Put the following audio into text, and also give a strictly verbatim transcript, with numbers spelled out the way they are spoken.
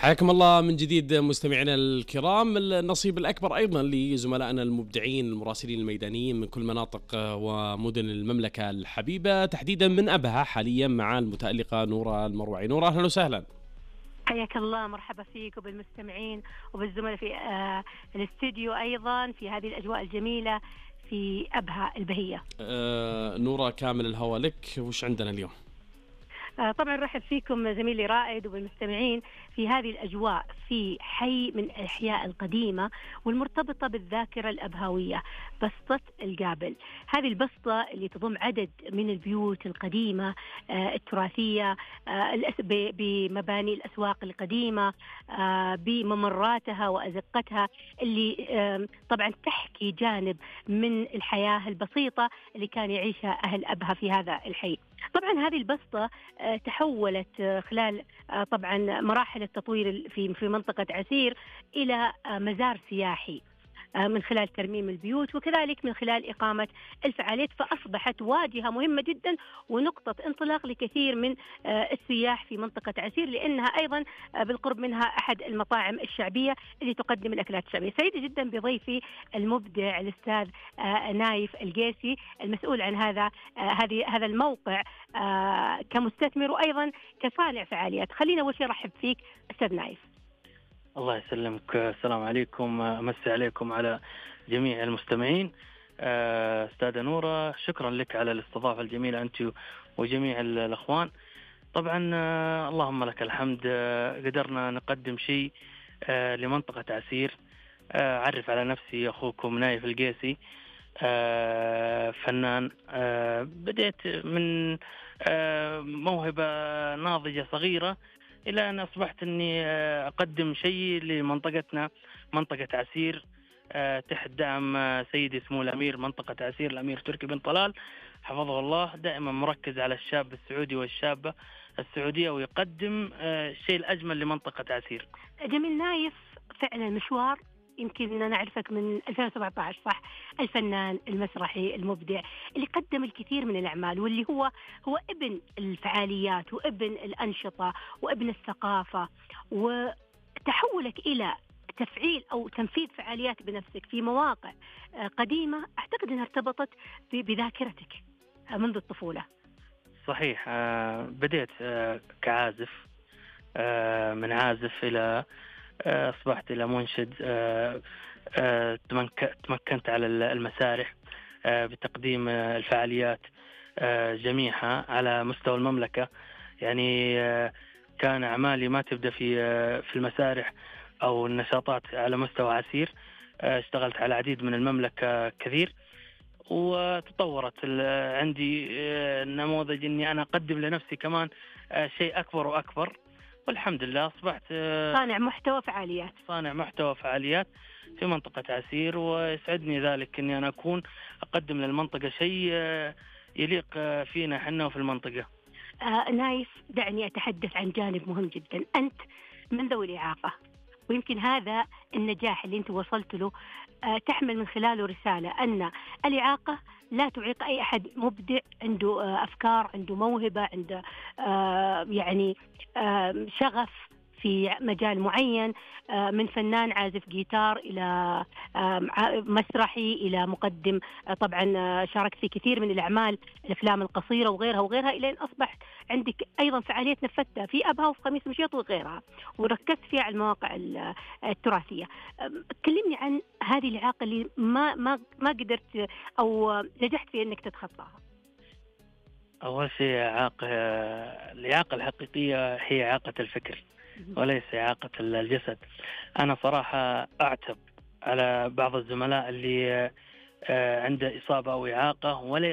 حياكم الله من جديد مستمعينا الكرام. النصيب الأكبر أيضا لزملائنا المبدعين المراسلين الميدانيين من كل مناطق ومدن المملكة الحبيبة، تحديدا من أبها حاليا مع المتألقة نورة المروعي. نورة أهلا وسهلا. حياك الله، مرحبا فيك وبالمستمعين وبالزملاء في آه الاستديو أيضا في هذه الأجواء الجميلة في أبها البهية. آه نورة كامل الهوى لك، وش عندنا اليوم؟ آه طبعا رحب فيكم زميلي رائد وبالمستمعين في هذه الأجواء في حي من الأحياء القديمة والمرتبطة بالذاكرة الأبهوية، بسطة القابل. هذه البسطة اللي تضم عدد من البيوت القديمة آه التراثية آه بمباني الأسواق القديمة آه بممراتها وأزقتها اللي آه طبعا تحكي جانب من الحياة البسيطة اللي كان يعيشها أهل أبها في هذا الحي. طبعا هذه البسطة تحولت خلال طبعا مراحل التطوير في في منطقة عسير إلى مزار سياحي من خلال ترميم البيوت وكذلك من خلال إقامة الفعاليات، فأصبحت واجهة مهمة جدا ونقطة انطلاق لكثير من السياح في منطقة عسير، لأنها أيضا بالقرب منها أحد المطاعم الشعبية اللي تقدم الأكلات الشعبية. سعيدة جدا بضيفي المبدع الأستاذ نايف القيسي المسؤول عن هذا هذه هذا الموقع كمستثمر وأيضا كصانع فعاليات. خلينا أول شيء أرحب فيك أستاذ نايف. الله يسلمك، السلام عليكم، أمسي عليكم على جميع المستمعين. أستاذة نورة، شكرا لك على الاستضافة الجميلة أنت وجميع الأخوان. طبعا اللهم لك الحمد، قدرنا نقدم شيء لمنطقة عسير. أعرف على نفسي أخوكم نايف القيسي، فنان. بديت من موهبة ناضجة صغيرة إلى أن أصبحت أني أقدم شيء لمنطقتنا، منطقة عسير، تحت دعم سيدي سمو الأمير منطقة عسير الأمير تركي بن طلال حفظه الله. دائما مركز على الشاب السعودي والشابة السعودية ويقدم الشيء الأجمل لمنطقة عسير. جميل. نايف فعلا مشوار يمكن أنا أعرفك من ألفين وسبعة عشر، صح؟ الفنان المسرحي المبدع اللي قدم الكثير من الأعمال، واللي هو هو ابن الفعاليات وابن الأنشطة وابن الثقافة، وتحولك إلى تفعيل أو تنفيذ فعاليات بنفسك في مواقع قديمة أعتقد أنها ارتبطت بذاكرتك منذ الطفولة. صحيح. بديت كعازف، من عازف إلى أصبحت إلى منشد. تمكنت على المسارح بتقديم الفعاليات جميعها على مستوى المملكة. يعني كان أعمالي ما تبدأ في في المسارح أو النشاطات على مستوى عسير. اشتغلت على عديد من المملكة كثير، وتطورت عندي نموذج أني أنا أقدم لنفسي كمان شيء أكبر وأكبر، والحمد لله أصبحت صانع محتوى فعاليات صانع محتوى فعاليات في منطقة عسير. ويسعدني ذلك أني أنا أكون أقدم للمنطقة شيء يليق فينا حنا وفي المنطقة. آه نايف، دعني أتحدث عن جانب مهم جدا. أنت من ذوي الإعاقة، ويمكن هذا النجاح اللي أنت وصلت له آه تحمل من خلاله رسالة أن الإعاقة لا تعيق أي أحد مبدع عنده آه أفكار، عنده موهبة، عنده آه يعني آه شغف في مجال معين، من فنان عازف جيتار إلى مسرحي إلى مقدم. طبعا شاركت في كثير من الأعمال الأفلام القصيرة وغيرها وغيرها، إلى أن أصبحت عندك أيضا فعاليات نفذتها في أبها وفي خميس مشيط وغيرها، وركزت فيها على المواقع التراثية. كلمني عن هذه الإعاقة اللي ما ما ما قدرت أو نجحت في أنك تتخطاها. أول شيء إعاقة، الإعاقة الحقيقية هي إعاقة الفكر وليس إعاقة الجسد. أنا صراحة أعتب على بعض الزملاء اللي عنده إصابة أو إعاقة ولا